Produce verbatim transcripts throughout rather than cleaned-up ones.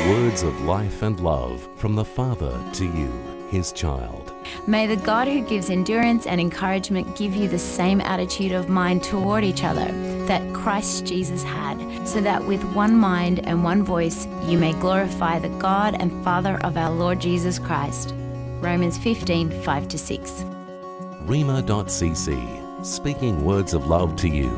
Words of life and love from the Father to you, his child. May the God who gives endurance and encouragement give you the same attitude of mind toward each other that Christ Jesus had, so that with one mind and one voice you may glorify the God and Father of our Lord Jesus Christ. Romans fifteen, five to six. Rhema dot c c, speaking words of love to you.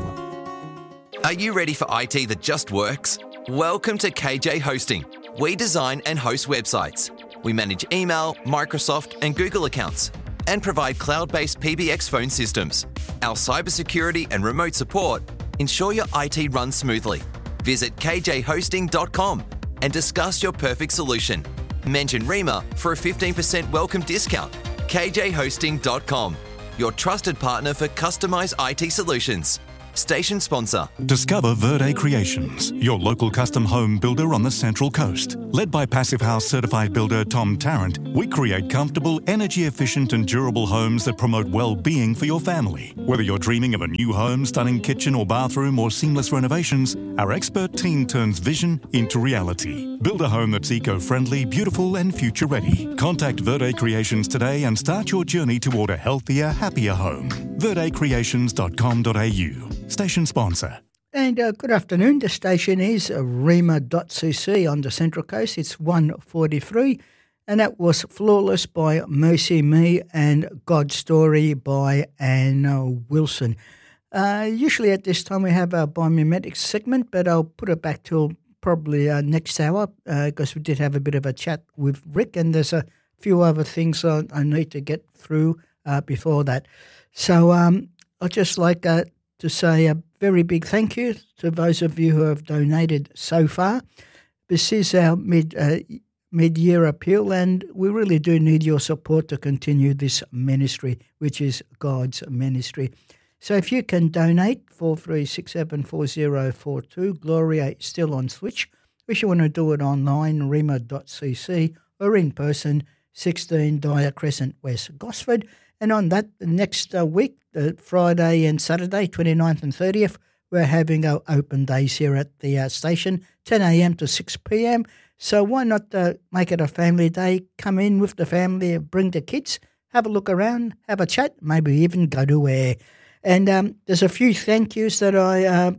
Are you ready for I T that just works? Welcome to K J Hosting. We design and host websites. We manage email, Microsoft and Google accounts and provide cloud-based P B X phone systems. Our cybersecurity and remote support ensure your I T runs smoothly. Visit k j hosting dot com and discuss your perfect solution. Mention Rhema for a fifteen percent welcome discount. k j hosting dot com, your trusted partner for customized I T solutions. Station sponsor. Discover Verde Creations, your local custom home builder on the Central Coast. Led by Passive House certified builder Tom Tarrant, we create comfortable, energy-efficient and durable homes that promote well-being for your family. Whether you're dreaming of a new home, stunning kitchen or bathroom or seamless renovations, our expert team turns vision into reality. Build a home that's eco-friendly, beautiful and future-ready. Contact Verde Creations today and start your journey toward a healthier, happier home. verde creations dot com dot a u. Station sponsor. And uh, good afternoon. The station is Rhema dot c c on the Central Coast. It's one forty-three, and that was Flawless by Mercy Me and God's Story by Anna Wilson. Uh, usually at this time we have our biomimetics segment, but I'll put it back till probably uh, next hour because uh, we did have a bit of a chat with Rick, and there's a few other things I, I need to get through uh, before that. So um, I'd just like uh, to say a very big thank you to those of you who have donated so far. This is our mid, uh, mid-year appeal, and we really do need your support to continue this ministry, which is God's ministry. So if you can donate, four three six seven four zero four two, Gloria is still on Switch. If you want to do it online, rhema dot c c, or in person, sixteen Dyer Crescent, West Gosford. And on that, the next uh, week, uh, Friday and Saturday, twenty-ninth and thirtieth, we're having our open days here at the uh, station, ten a m to six p m. So why not uh, make it a family day? Come in with the family, bring the kids, have a look around, have a chat, maybe even go to air. And um, there's a few thank yous that I uh,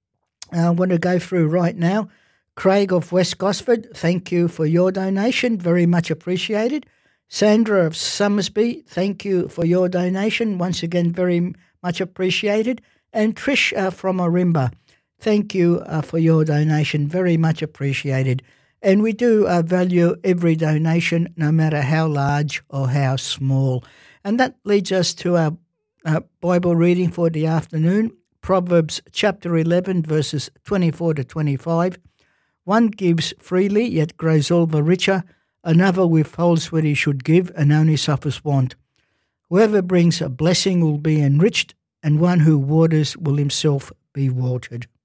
uh, want to go through right now. Craig of West Gosford, thank you for your donation, very much appreciated. Sandra of Summersby, thank you for your donation. Once again, very much appreciated. And Trish uh, from Orimba, thank you uh, for your donation. Very much appreciated. And we do uh, value every donation, no matter how large or how small. And that leads us to our uh, Bible reading for the afternoon. Proverbs chapter eleven, verses twenty-four to twenty-five. One gives freely, yet grows all the richer. Another withholds what he should give and only suffers want. Whoever brings a blessing will be enriched, and one who waters will himself be watered.